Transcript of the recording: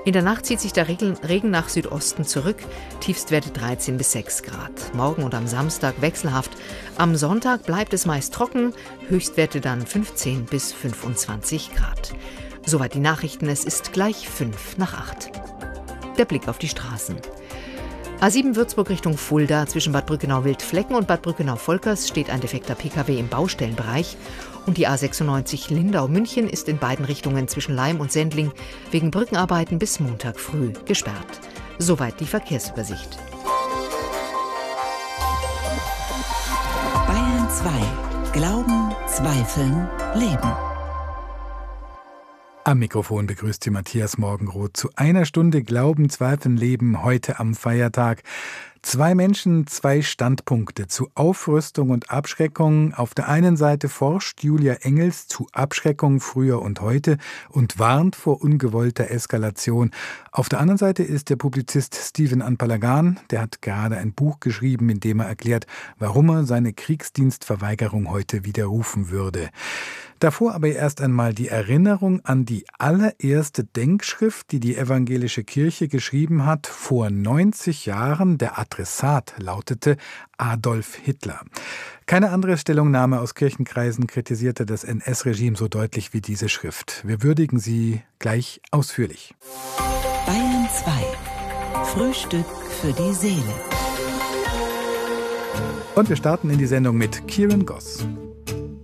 In der Nacht zieht sich der Regen nach Südosten zurück, Tiefstwerte 13 bis 6 Grad. Morgen und am Samstag wechselhaft. Am Sonntag bleibt es meist trocken, Höchstwerte dann 15 bis 25 Grad. Soweit die Nachrichten, es ist gleich 5:08. Der Blick auf die Straßen. A7 Würzburg Richtung Fulda, zwischen Bad Brückenau-Wildflecken und Bad Brückenau-Volkers steht ein defekter Pkw im Baustellenbereich. Und die A96 Lindau-München ist in beiden Richtungen zwischen Laim und Sendling wegen Brückenarbeiten bis Montag früh gesperrt. Soweit die Verkehrsübersicht. Bayern 2. Glauben, Zweifeln, Leben. Am Mikrofon begrüßt Sie Matthias Morgenroth zu einer Stunde Glauben, Zweifeln, Leben heute am Feiertag. 2 Menschen, 2 Standpunkte zu Aufrüstung und Abschreckung. Auf der einen Seite forscht Julia Engels zu Abschreckung früher und heute und warnt vor ungewollter Eskalation. Auf der anderen Seite ist der Publizist Stephen Anpalagan, der hat gerade ein Buch geschrieben, in dem er erklärt, warum er seine Kriegsdienstverweigerung heute widerrufen würde. Davor aber erst einmal die Erinnerung an die allererste Denkschrift, die die evangelische Kirche geschrieben hat, vor 90 Jahren. Der Adressat lautete Adolf Hitler. Keine andere Stellungnahme aus Kirchenkreisen kritisierte das NS-Regime so deutlich wie diese Schrift. Wir würdigen sie gleich ausführlich. Bayern 2. Frühstück für die Seele. Und wir starten in die Sendung mit Kieran Goss.